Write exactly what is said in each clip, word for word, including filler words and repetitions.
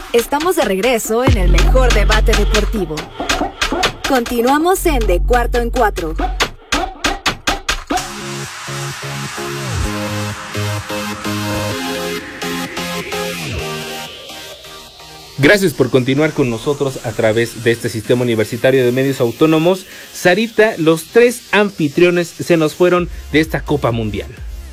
Estamos de regreso en el mejor debate deportivo. Continuamos en De Cuarto en Cuatro. Gracias por continuar con nosotros a través de este sistema universitario de medios autónomos. Sarita, los tres anfitriones se nos fueron de esta Copa Mundial.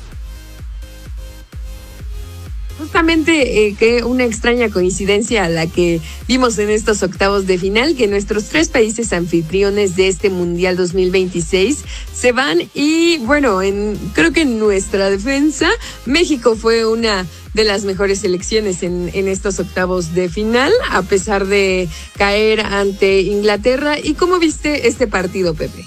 Justamente eh, que una extraña coincidencia a la que vimos en estos octavos de final, que nuestros tres países anfitriones de este Mundial dos mil veintiséis se van y bueno, en, creo que en nuestra defensa, México fue una de las mejores selecciones en, en estos octavos de final, a pesar de caer ante Inglaterra. ¿Y cómo viste este partido, Pepe?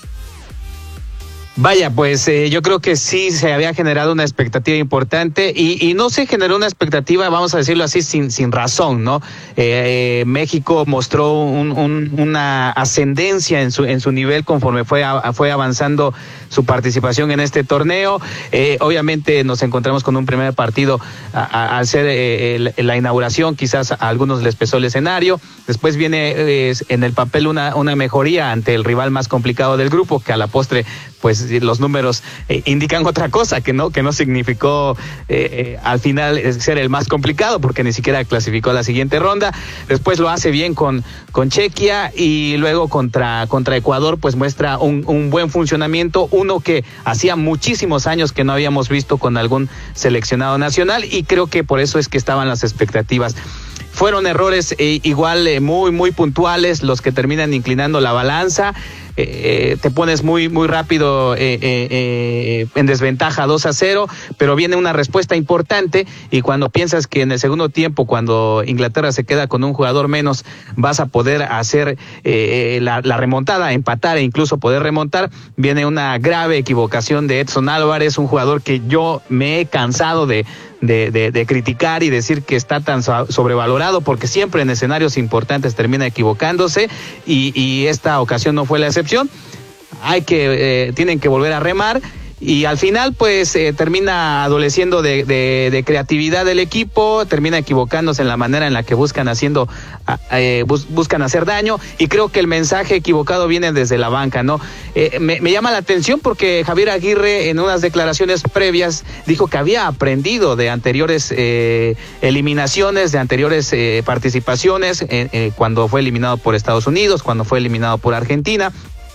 Vaya, pues eh, yo creo que sí se había generado una expectativa importante y, y no se generó una expectativa, vamos a decirlo así, sin, sin razón, ¿no? Eh, eh, México mostró un, un, una ascendencia en su, en su nivel conforme fue, a, fue avanzando su participación en este torneo. Eh, obviamente nos encontramos con un primer partido al ser eh, el, la inauguración, quizás a algunos les pesó el escenario. Después viene eh, en el papel una, una mejoría ante el rival más complicado del grupo, que a la postre pues los números eh, indican otra cosa, que no que no significó eh, eh, al final ser el más complicado, porque ni siquiera clasificó a la siguiente ronda. Después lo hace bien con, con Chequia y luego contra, contra Ecuador pues muestra un, un buen funcionamiento, uno que hacía muchísimos años que no habíamos visto con algún seleccionado nacional, y creo que por eso es que estaban las expectativas. Fueron errores eh, igual eh, muy muy puntuales los que terminan inclinando la balanza. Eh, te pones muy muy rápido eh, eh, eh, en desventaja dos a cero, pero viene una respuesta importante, y cuando piensas que en el segundo tiempo, cuando Inglaterra se queda con un jugador menos, vas a poder hacer eh, la, la remontada, empatar e incluso poder remontar, viene una grave equivocación de Edson Álvarez, un jugador que yo me he cansado de De, de, de criticar y decir que está tan sobrevalorado, porque siempre en escenarios importantes termina equivocándose, y, y esta ocasión no fue la excepción. Hay que, eh, tienen que volver a remar, y al final pues eh, termina adoleciendo de, de, de creatividad del equipo, termina equivocándose en la manera en la que buscan haciendo eh, bus, buscan hacer daño, y creo que el mensaje equivocado viene desde la banca, ¿no? Eh, me, me llama la atención porque Javier Aguirre en unas declaraciones previas dijo que había aprendido de anteriores eh, eliminaciones, de anteriores eh, participaciones, eh, eh, cuando fue eliminado por Estados Unidos, cuando fue eliminado por Argentina.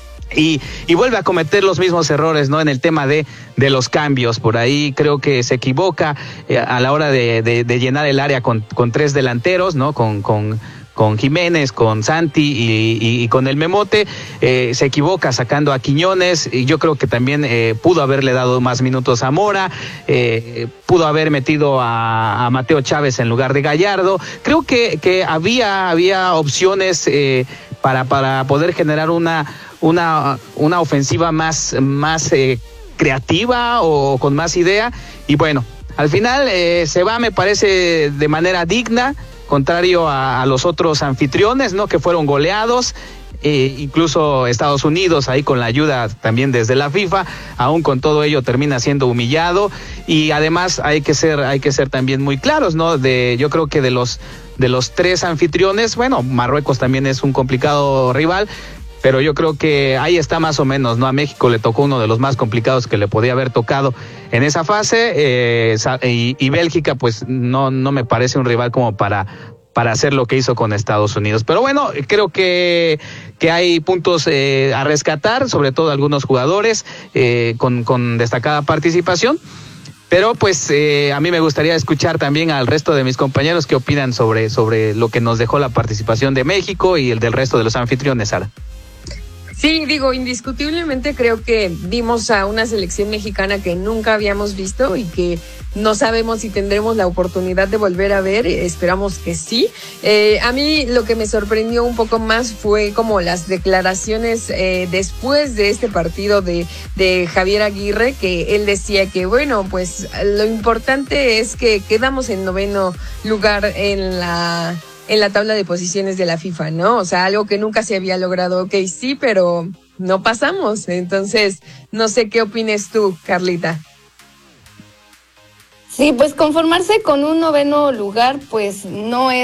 Y, y vuelve a cometer los mismos errores, ¿no? En el tema de, de los cambios. Por ahí creo que se equivoca eh, a la hora de, de, de llenar el área con, con tres delanteros, ¿no? Con, con, con Jiménez, con Santi y, y, y con el Memote. Eh, se equivoca sacando a Quiñones, y yo creo que también eh, pudo haberle dado más minutos a Mora, eh, pudo haber metido a, a Mateo Chávez en lugar de Gallardo. Creo que, que había, había opciones eh, para, para poder generar una una una ofensiva más más eh, creativa o con más idea, y bueno, al final eh, se va, me parece, de manera digna, contrario a, a los otros anfitriones, ¿no? Que fueron goleados. Eh, incluso Estados Unidos, ahí con la ayuda también desde la FIFA, aún con todo ello termina siendo humillado. Y además hay que ser hay que ser también muy claros, ¿no? De yo creo que de los de los tres anfitriones, bueno, Marruecos también es un complicado rival, pero yo creo que ahí está más o menos, ¿no? A México le tocó uno de los más complicados que le podía haber tocado en esa fase, eh, y, y Bélgica pues no no me parece un rival como para para hacer lo que hizo con Estados Unidos. Pero bueno, creo que que hay puntos eh, a rescatar, sobre todo algunos jugadores eh, con, con destacada participación. Pero pues eh, a mí me gustaría escuchar también al resto de mis compañeros qué opinan sobre, sobre lo que nos dejó la participación de México y el del resto de los anfitriones, Sara. Sí, digo, indiscutiblemente creo que vimos a una selección mexicana que nunca habíamos visto y que no sabemos si tendremos la oportunidad de volver a ver, esperamos que sí. Eh, a mí lo que me sorprendió un poco más fue como las declaraciones eh, después de este partido de, de Javier Aguirre, que él decía que bueno, pues lo importante es que quedamos en noveno lugar en la... en la tabla de posiciones de la FIFA, ¿no? O sea, algo que nunca se había logrado. Ok, sí, pero no pasamos. Entonces, no sé qué opines tú, Carlita. Sí, pues conformarse con un noveno lugar, pues no es